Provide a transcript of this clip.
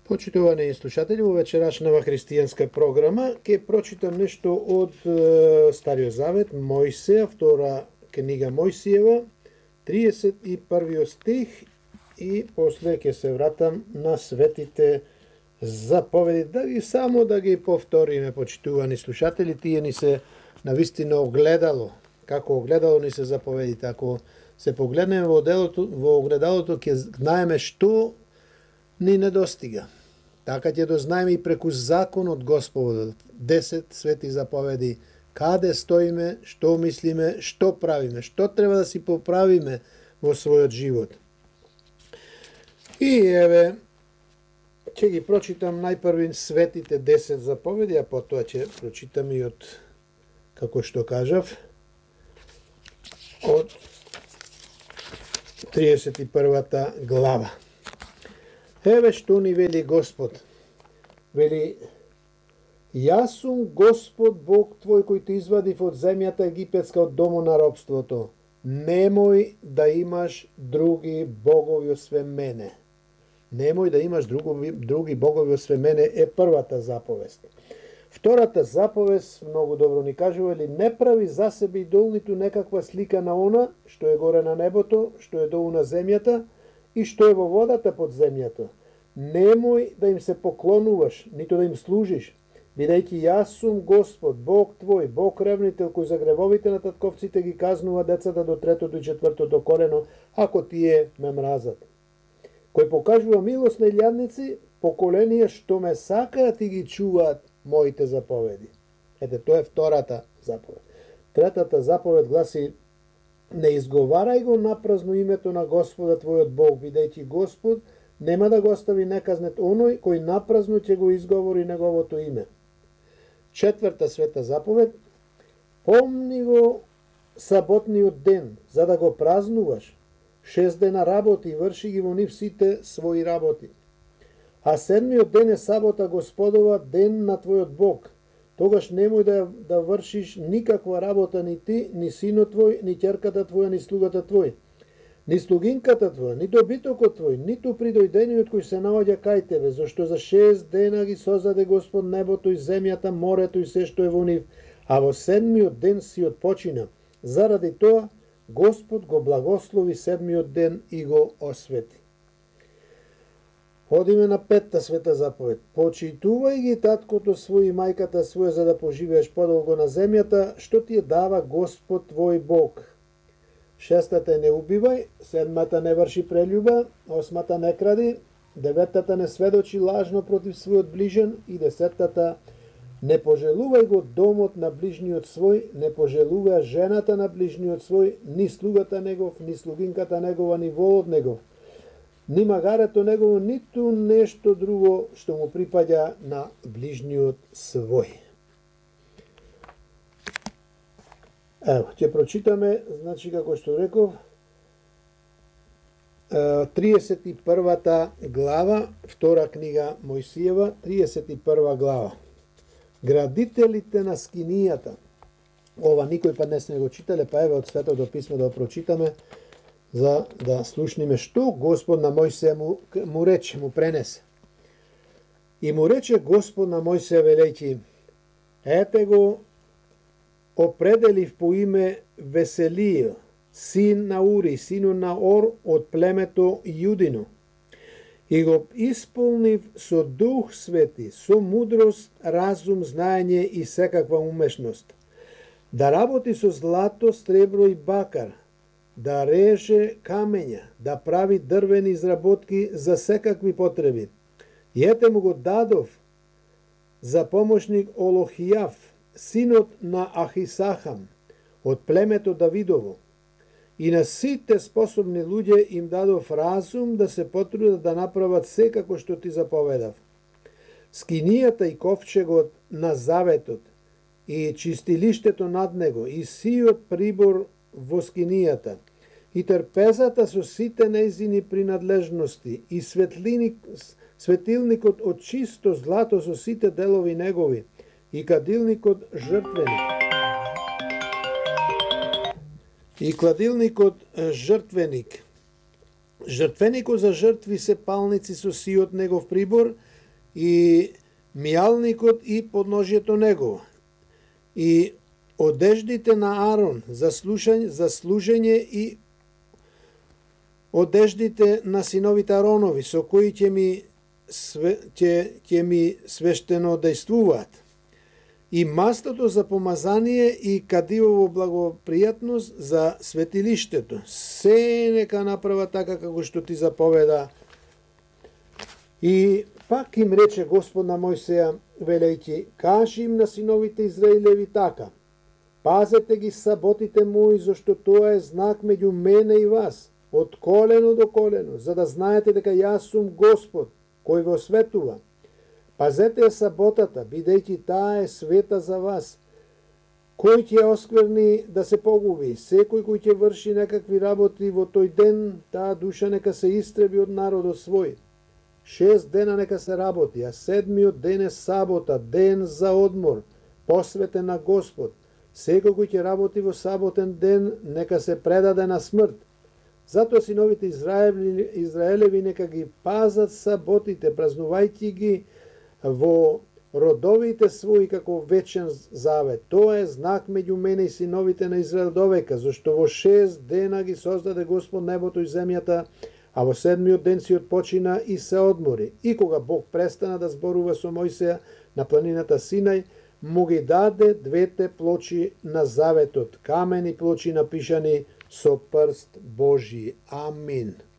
Почитувани слушатели, во вечерашнава христијанска програма ќе прочитам нешто од Стариот Завет, Мојсија, втора книга Мојсиева, 31 стих и после ќе се вратам на светите заповеди, да ги повториме, почитувани слушатели, тие ни се навистина огледало, како огледало ни се заповедите. Ако се погледнеме во огледалото, ќе знаеме што ни недостига. Така ќе дознаеме и преку законот Господот, 10 свети заповеди, каде стоиме, што мислиме, што правиме, што треба да си поправиме во својот живот. И еве, ќе ги прочитам најпрви светите 10 заповеди, а потоа ќе прочитам и од, како што кажав, од 31 глава. Еве што ни вели Господ. Вели, јас сум Господ Бог твој кој те извадив од земјата египетска, од домо на робството. Немој да имаш други богови освен мене. Немој да имаш други богови освен мене е првата заповест. Втората заповест, многу добро ни кажува, не прави за себе идол, ниту некаква слика на она што е горе на небото, што е долу на земјата и што е во водата под земјата. Немој да им се поклонуваш, ниту да им служиш, бидејќи јас сум Господ, Бог твој, Бог ревнител, кој за гревовите на татковците ги казнува децата до 3-то и 4-то колено, ако тие ме мразат. Кој покажува милост на илјадници, поколенија што ме сакаат и ги чуваат моите заповеди. Ете, тоа е втората заповед. Третата заповед гласи, не изговарај го напразно името на Господа твојот Бог, бидејќи Господ нема да го остави неказнет оној кој напразно ќе го изговори неговото име. Четврта света заповед, помни го саботниот ден, за да го празнуваш. 6 дена работи и врши ги во нив сите своји работи. А 7-миот ден е сабота Господова, ден на твојот Бог. Тогаш немој да вршиш никаква работа ни ти, ни синот твој, ни ќерката твоја, ни слугата твој, ни слугинката твоја, ни добитокот твој, ниту придојдениот кој се наоѓа кај тебе, зашто за 6 дена ги создаде Господ небото и земјата, морето и се што е во нив, а во 7-миот ден си отпочина. Заради тоа Господ го благослови 7-миот ден и го освети. Одиме на 5-та света заповед. Почитувај ги таткото свој и мајката своја, за да поживееш подолго на земјата, што ти ја дава Господ твој Бог. 6-та не убивај, 7-та не врши прелюба, 8-та не кради, 9-та не сведочи лажно против својот ближен и 10-та не пожелувај го домот на ближниот свој, не пожелувај жената на ближниот свој, ни слугата негов, ни слугинката негова, ни волот негов, ни магарето негово, ниту нешто друго што му припаѓа на ближниот свој. Ево, ќе прочитаме, значи, како што реков, 31 глава, втора книга Мојсиева, 31 глава. Градителите на скинијата. Ова никој па днес не го читале, па еве од Светото писмо да го прочитаме, за да слушниме што Господ на Мојсија му рече, му пренесе. И му рече Господ на Мојсија велејќи, ете го определив по име Веселија, син на Ури, сину на Ор од племето Јудино, и го исполнив со Дух Свети, со мудрост, разум, знаење и секаква умешност, да работи со злато, сребро и бакар, да реже камења, да прави дрвени изработки за секакви потреби. И ете му го дадов за помошник Олохијав, синот на Ахисахам, од племето Давидово. И на сите способни луѓе им дадов разум да се потрудат да направат се како што ти заповедав. Скинијата и ковчегот на заветот, и чистилиштето над него, и сиот прибор во скинијата, и трпезата со сите нејзини принадлежности, и светилникот од чисто злато со сите делови негови, и кадилникот жртвеник. И кладилникот жртвеник. Жртвеникот за жртви се палници со сиот негов прибор, и мијалникот и подножјето негово, и одеждите на Арон за служење и одеждите на синовите Аронови, со кои ќе ми свештено дејствуваат, и маслото за помазание и кадивово благопријатност за светилиштето. Се нека направа така како што ти заповеда. И пак им рече Господ на Мојсеја, велејќи, кажи им на синовите Израилеви така: пазете ги саботите мои, зашто тоа е знак меѓу мене и вас, од колено до колено, за да знаете дека јас сум Господ, кој ве осветува. Пазете ја саботата, бидејќи таа е света за вас. Кој ќе оскверни да се погуби, секој кој ќе врши некакви работи во тој ден, таа душа нека се истреби од народот свој. 6 дена нека се работи, а 7-миот ден е сабота, ден за одмор, посветен на Господ. Секој кој ќе работи во саботен ден, нека се предаде на смрт. Затоа синовите Израелеви нека ги пазат саботите, празнувајќи ги во родовите своји како вечен завет. Тоа е знак меѓу мене и синовите на Израел довека, зашто во 6 дена ги создаде Господ небото и земјата, а во 7-миот ден си отпочина и се одмори. И кога Бог престана да зборува со Мојсеја на планината Синај, му ги даде двете плочи на заветот, камени плочи напишани со прст Божји. Амин.